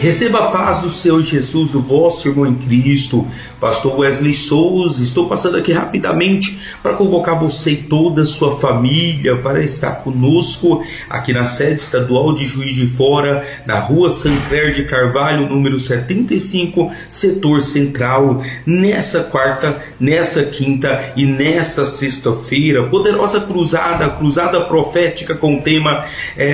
Receba a paz do Senhor Jesus, do vosso irmão em Cristo, Pastor Wesley Souza. Estou passando aqui rapidamente para convocar você e toda a sua família para estar conosco aqui na sede estadual de Juiz de Fora, na rua Sancler de Carvalho, número 75, setor central, nessa quarta, nessa quinta e nessa sexta-feira. Poderosa cruzada profética com o tema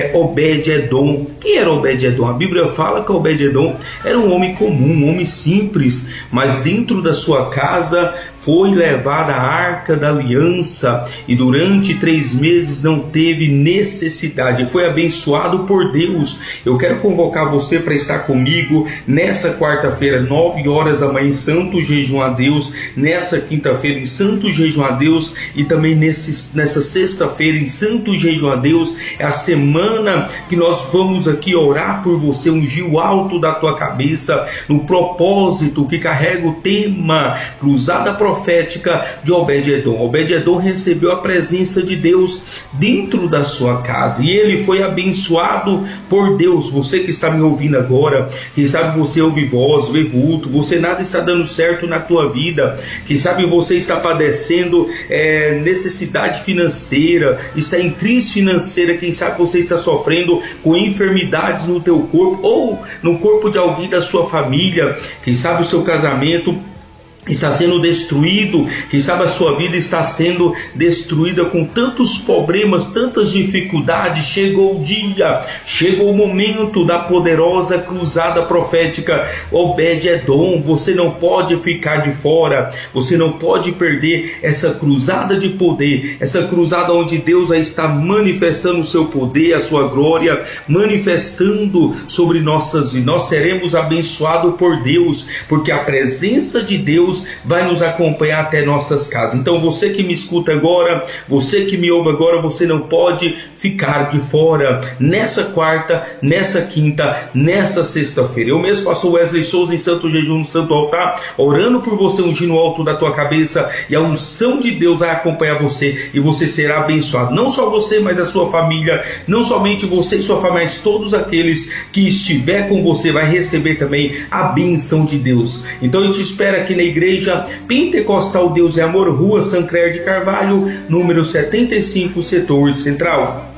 Obed-Edom. Quem era Obed-Edom? A Bíblia fala que Obed-Edom era um homem comum, um homem simples, mas dentro da sua casa foi levada a arca da aliança e durante 3 meses não teve necessidade, foi abençoado por Deus. Eu quero convocar você para estar comigo nessa quarta-feira, 9 horas da manhã, em santo jejum a Deus, nessa quinta-feira em santo jejum a Deus e também nessa sexta-feira em santo jejum a Deus. É a semana que nós vamos aqui orar por você, ungir o alto da tua cabeça no propósito que carrega o tema cruzada profética de Obed-Edom. Obed-Edom recebeu a presença de Deus dentro da sua casa e ele foi abençoado por Deus. Você que está me ouvindo agora, quem sabe você ouve voz, vê vulto, você nada está dando certo na tua vida, quem sabe você está padecendo necessidade financeira, está em crise financeira, quem sabe você está sofrendo com enfermidades no teu corpo ou no corpo de alguém da sua família, quem sabe o seu casamento está sendo destruído, quem sabe a sua vida está sendo destruída com tantos problemas, tantas dificuldades. Chegou o dia, chegou o momento da poderosa cruzada profética Obed-Edom. Você não pode ficar de fora, você não pode perder essa cruzada de poder, essa cruzada onde Deus já está manifestando o seu poder, a sua glória, manifestando sobre nossas vidas. Nós seremos abençoados por Deus, porque a presença de Deus vai nos acompanhar até nossas casas. Então você que me escuta agora, você que me ouve agora, você não pode ficar de fora nessa quarta, nessa quinta, nessa sexta-feira. Eu mesmo, pastor Wesley Souza, em santo jejum, no santo altar, orando por você, ungindo o alto da tua cabeça, e a unção de Deus vai acompanhar você e você será abençoado. Não só você, mas a sua família, não somente você e sua família, mas todos aqueles que estiver com você vai receber também a bênção de Deus. Então eu te espero aqui na Igreja Pentecostal Deus é Amor, rua Sancler de Carvalho, número 75, setor central.